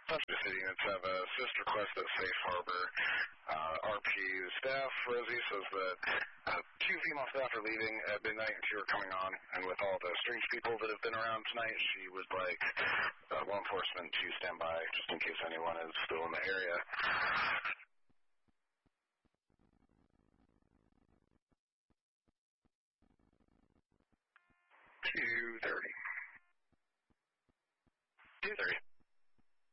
bunch of city units have a sister quest at Safe Harbor. RP staff, Rosie, says that 2 female staff are leaving at midnight and 2 are coming on. And with all the strange people that have been around tonight, she would like law enforcement to stand by just in case anyone is still in the area. 2:30. 2:30.